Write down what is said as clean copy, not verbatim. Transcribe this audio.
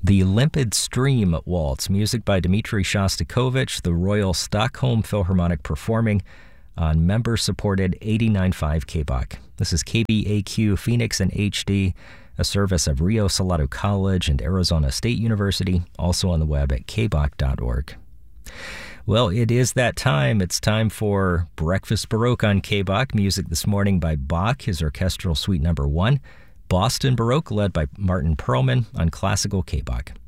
The Limpid Stream Waltz, music by Dmitri Shostakovich, the Royal Stockholm Philharmonic performing on member-supported 89.5 KBOK. This is KBAQ Phoenix and HD, a service of Rio Salado College and Arizona State University, also on the web at kbok.org. Well, it is that time. It's time for Breakfast Baroque on KBOK. Music this morning by Bach, his Orchestral Suite No. 1. Boston Baroque, led by Martin Perlman on Classical KBOK.